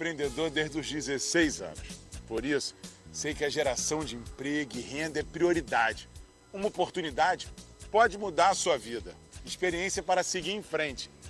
empreendedor desde os 16 anos. Por isso, sei que a geração de emprego e renda é prioridade. Uma oportunidade pode mudar a sua vida. Experiência para seguir em frente.